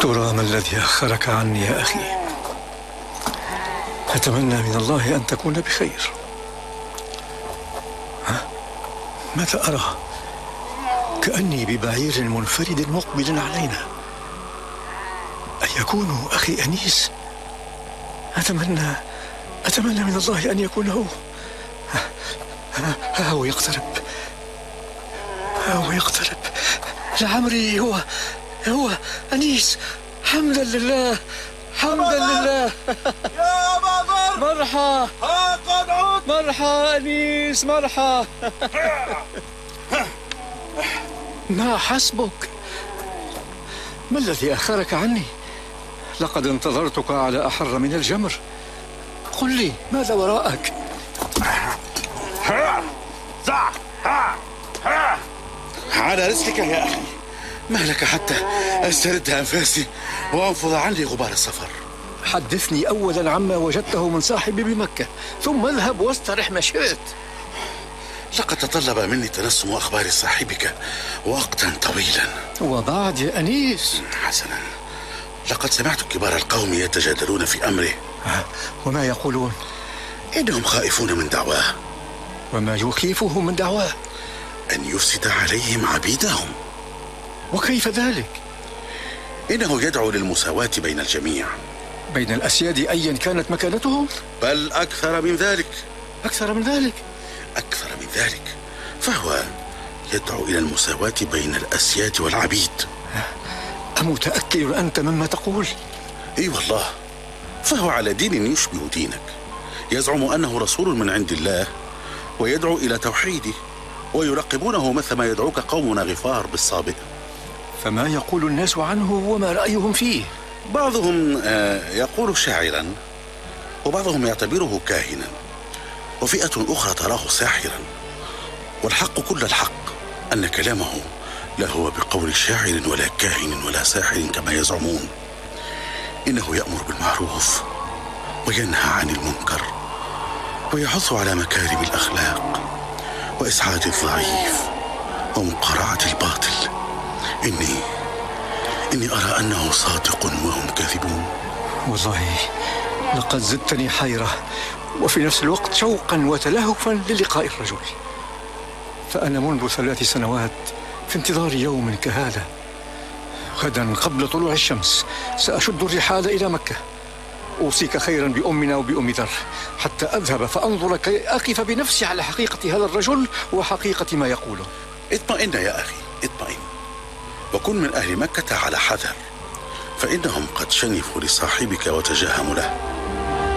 ترى ما الذي أخرك عني يا أخي؟ أتمنى من الله أن تكون بخير. ماذا أرى؟ كأني ببعير منفرد مقبل علينا. أيكون أخي أنيس؟ أتمنى من الله أن يكون هو. ها هو يقترب، لعمري هو أنيس. حمدا لله، حمدا لله. يا أبا ذر، مرحى، ها قد عدت. مرحى أنيس، مرحى. ما حسبك؟ ما الذي أخرك عني؟ لقد انتظرتك على أحر من الجمر. قل لي ماذا وراءك؟ على رسلك يا أخي، ما لك حتى أسترد أنفاسي وأنفض عني غبار السفر. حدثني أولا عما وجدته من صاحبي بمكة، ثم اذهب واسترح ما شئت. لقد تطلب مني تنسم أخبار صاحبك وقتا طويلا. وبعد يا أنيس؟ حسنا، لقد سمعت كبار القوم يتجادلون في أمره. وما يقولون؟ إنهم خائفون من دعواه. وما يخيفهم من دعواه؟ أن يفسد عليهم عبيدهم. وكيف ذلك؟ إنه يدعو للمساواة بين الجميع، بين الأسياد أيا كانت مكانتهم؟ بل أكثر من ذلك. أكثر من ذلك؟ أكثر من ذلك، فهو يدعو إلى المساواة بين الأسياد والعبيد. أمتأكد أنت مما تقول؟ إي والله، فهو على دين يشبه دينك، يزعم أنه رسول من عند الله ويدعو إلى توحيده، ويراقبونه مثل ما يدعوك قومنا غفار بالصابئ. فما يقول الناس عنه وما رأيهم فيه؟ بعضهم يقول شاعرا، وبعضهم يعتبره كاهنا، وفئة أخرى تراه ساحرا. والحق كل الحق أن كلامه لا هو بقول شاعر ولا كاهن ولا ساحر كما يزعمون. إنه يأمر بالمعروف وينهى عن المنكر، ويحث على مكارم الأخلاق وإسعاد الضعيف ومقارعة الباطل. إني أرى أنه صادق وهم كاذبون. والله لقد زدتني حيرة، وفي نفس الوقت شوقا وتلهفا للقاء الرجل. فأنا منذ 3 سنوات في انتظار يوم كهذا. غدا قبل طلوع الشمس سأشد الرحال إلى مكة. أوصيك خيرا بأمنا وبأم ذر حتى أذهب فأنظر كي أقف بنفسي على حقيقة هذا الرجل وحقيقة ما يقوله. اطمئن يا أخي، اطمئن، وكن من أهل مكة على حذر، فإنهم قد شنفوا لصاحبك وتجاهموا له.